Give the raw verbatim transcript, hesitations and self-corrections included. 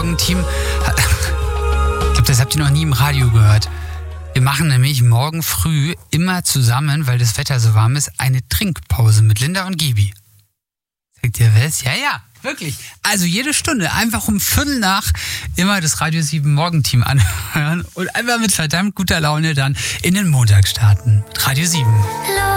Morgenteam. Ich glaube, das habt ihr noch nie im Radio gehört. Wir machen nämlich morgen früh immer zusammen, weil das Wetter so warm ist, eine Trinkpause mit Linda und Gibi. Sagt ihr was? Ja, ja, wirklich. Also jede Stunde einfach um Viertel nach immer das Radio sieben Morgenteam anhören und einfach mit verdammt guter Laune dann in den Montag starten. Mit Radio sieben.